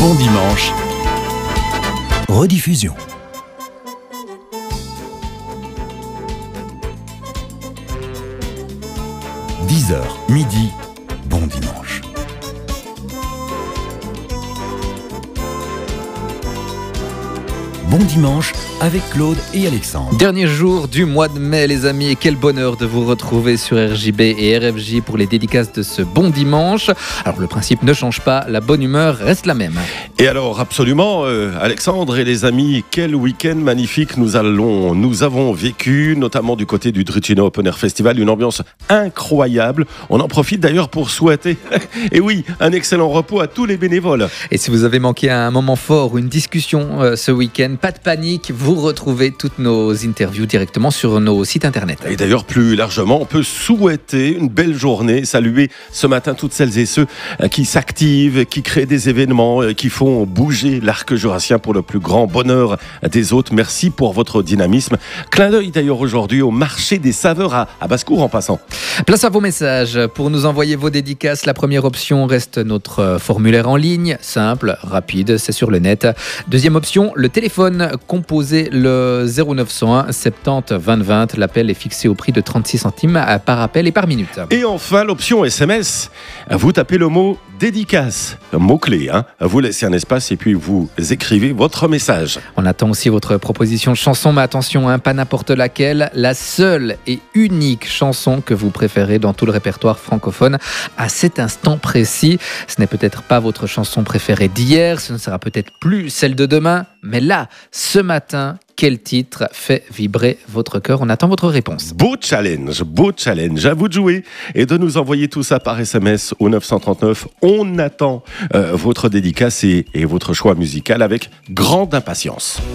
Bon dimanche. Rediffusion. 10h, midi, bon dimanche. Bon dimanche avec Claude et Alexandre. Dernier jour du mois de mai, les amis, et quel bonheur de vous retrouver sur RJB et RFJ pour les dédicaces de ce bon dimanche. Alors le principe ne change pas, la bonne humeur reste la même. Et alors absolument, Alexandre et les amis, quel week-end magnifique nous avons vécu, notamment du côté du Drutino Open Air Festival, une ambiance incroyable. On en profite d'ailleurs pour souhaiter, et oui, un excellent repos à tous les bénévoles. Et si vous avez manqué un moment fort ou une discussion ce week-end, pas de panique, vous retrouvez toutes nos interviews directement sur nos sites internet. Et d'ailleurs, plus largement, on peut souhaiter une belle journée, saluer ce matin toutes celles et ceux qui s'activent, qui créent des événements, qui font bouger l'arc jurassien pour le plus grand bonheur des autres. Merci pour votre dynamisme. Clin d'œil d'ailleurs aujourd'hui au marché des saveurs à Basse-Cour en passant. Place à vos messages. Pour nous envoyer vos dédicaces, la première option reste notre formulaire en ligne, simple, rapide, c'est sur le net. Deuxième option, le téléphone, composez le 0901 70 20 20. L'appel est fixé au prix de 36 centimes par appel et par minute. Et enfin, l'option SMS, vous tapez le mot dédicace, mot-clé, vous laissez un espace et puis vous écrivez votre message. On attend aussi votre proposition de chanson, mais attention, pas n'importe laquelle, la seule et unique chanson que vous préférez dans tout le répertoire francophone à cet instant précis. Ce n'est peut-être pas votre chanson préférée d'hier, ce ne sera peut-être plus celle de demain, mais là, ce matin, quel titre fait vibrer votre cœur? On attend votre réponse. Beau challenge. À vous de jouer et de nous envoyer tout ça par SMS au 939. On attend votre dédicace et votre choix musical avec grande impatience.